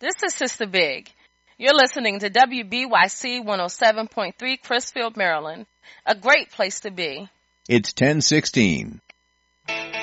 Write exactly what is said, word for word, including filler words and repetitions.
This is Sister Big. You're listening to W B Y C one oh seven point three Crisfield, Maryland. A great place to be. It's ten sixteen.